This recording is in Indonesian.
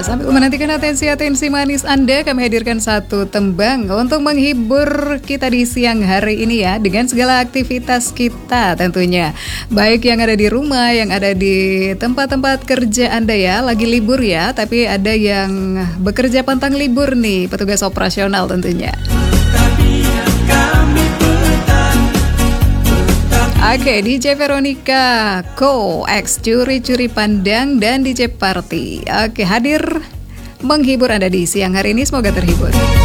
sambil menantikan atensi manis Anda, kami hadirkan satu tembang untuk menghibur kita di siang hari ini ya, dengan segala aktivitas kita tentunya. Baik yang ada di rumah, yang ada di tempat-tempat kerja Anda ya, lagi libur ya, tapi ada yang bekerja pantang libur nih, petugas operasional tentunya. Oke, DJ Veronica, Ko, X, Curi-Curi Pandang, dan DJ Party. Oke, hadir menghibur Anda di siang hari ini, semoga terhibur.